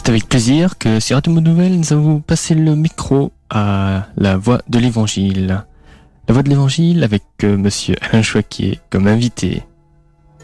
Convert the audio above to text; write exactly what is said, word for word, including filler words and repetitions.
C'est avec plaisir que sur Radio Nouvelle, nous avons passé le micro à la Voix de l'Évangile. La Voix de l'Évangile avec euh, Monsieur Alain Choiquier comme invité.